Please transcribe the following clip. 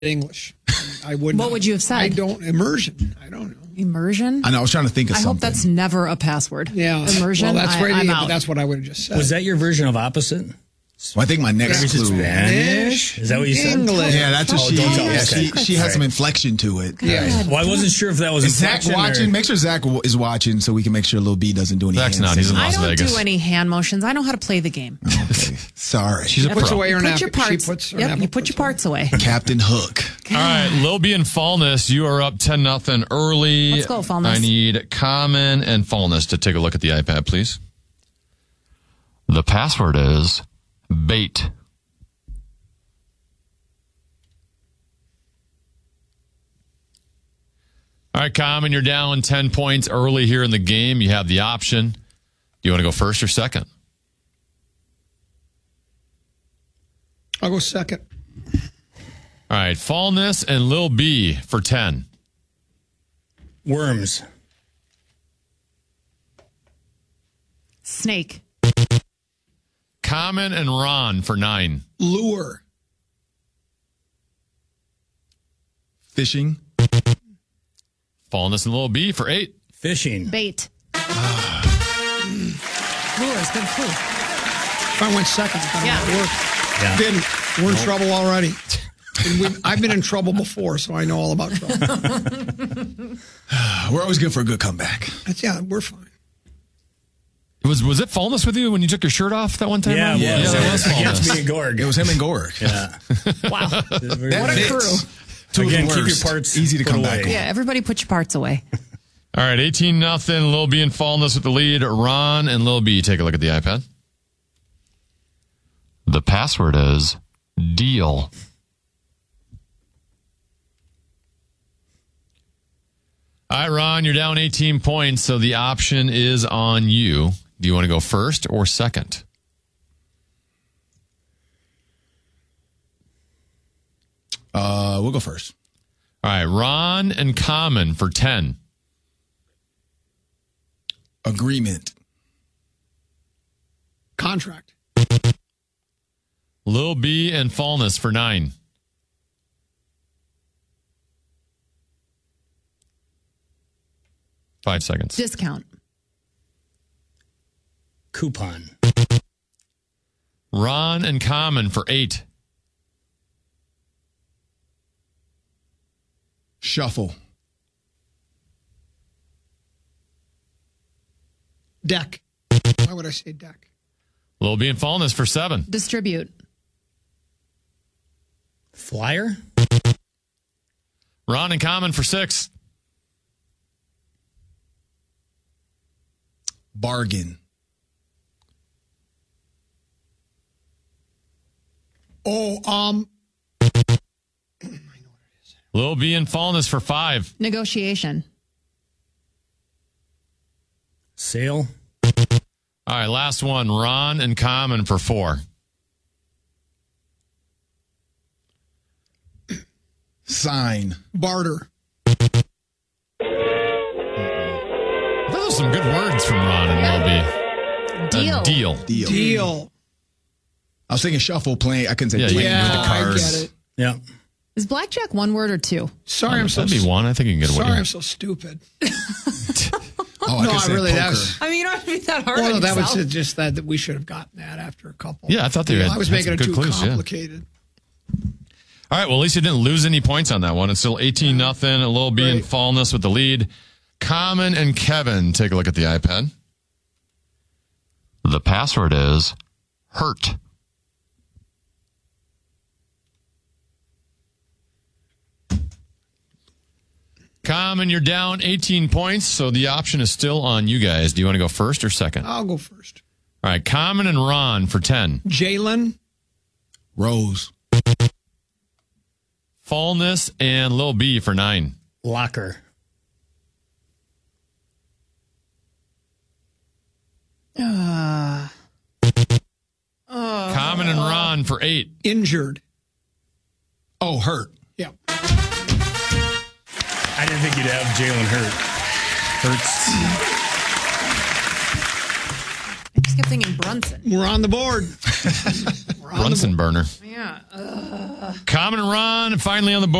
English. I wouldn't. What would you have said? Immersion. I don't know. Immersion? I know. I was trying to think of I something. hope that's never a password. Yeah. Immersion. Well, that's I'm out. that's what I would have just said. Was that your version of opposite? Well, I think my next clue. Spanish? Is that what you said? English. Yeah, that's what she. don't tell me. Yeah, Okay. she has some inflection to it. Yeah. Well, I wasn't sure if that was Is Zach inflection watching? or... Make sure Zach is watching so we can make sure Lil B doesn't do any. Zach's hand not. He's in signals. Las I don't Vegas. do any hand motions. I know how to play the game. Okay. Sorry. She's a Puts pro. away her Put napkin. your parts. She puts her Yep, napkin you put your parts away. Captain Hook. All right, Lil B and Fallness, you are up 10-0 early. Let's go, Fallness. I need Common and Fallness to take a look at the iPad, please. The password is bait. All right, Common, you're down 10 points early here in the game. You have the option. Do you want to go first or second? I'll go second. All right, Fallness and Lil B for 10. Worms. Snake. Common and Ron for 9. Lure. Fishing. Fallness and Lil B for 8. Fishing. Bait. Lure is good clue. If I went second, I thought Yeah. it would work. Yeah. Didn't. We're in trouble already. And I've been in trouble before, so I know all about trouble. We're always good for a good comeback. We're fine. Was it Fallness with you when you took your shirt off that one time? Yeah, Ron? it was. Yeah, it was Against Fallness. me and Gorg. It was him and Gorg. Yeah. Wow. That What a fits. crew. Two Again, of the keep your worst. parts Easy to put come away. back on. Yeah, everybody put your parts away. All right, 18-0. Lil B and Fallness with the lead. Ron and Lil B, take a look at the iPad. The password is deal. All right, Ron, you're down 18 points, so the option is on you. Do you want to go first or second? We'll go first. All right, Ron and Common for 10. Agreement. Contract. Lil B and Fallness for 9. Five seconds. Discount. Coupon. Ron and Common for 8. Shuffle. Deck. Why would I say deck? Lil B and Fallness for 7. Distribute. Flyer. Ron and Common for 6. Bargain. Lil B and Fallness for 5. Negotiation. Sale. All right, last one. Ron and Common for 4. Sign. Barter. Those are some good words from Ron and Lil B. Deal. Deal. Deal. I was thinking shuffle playing. I couldn't say Yeah, playing yeah, with the I cards. get it. Yeah. Is blackjack one word or two? Sorry, I'm so That'd be one. I think you can get away sorry, I'm with so stupid. Oh, I No, could I say really poker. that's. I mean, you don't have to be that hard Well, on that yourself. was just that we should have gotten that after a couple. Yeah, I thought they had- I was had making some it good too clues, yeah. complicated. All right, well, at least you didn't lose any points on that one. It's still 18-0. Lil B and Right. Fallness with the lead. Common and Kevin, take a look at the iPad. The password is hurt. Common, you're down 18 points, so the option is still on you guys. Do you want to go first or second? I'll go first. All right, Common and Ron for 10. Jalen. Rose. Fallness and Lil B for 9. Locker. Common and Ron for 8. Injured. Oh, hurt. Yeah. I didn't think you'd have Jalen Hurts. I just kept thinking Brunson. We're on the board. Brunson burner. Yeah. Common run, finally on the board.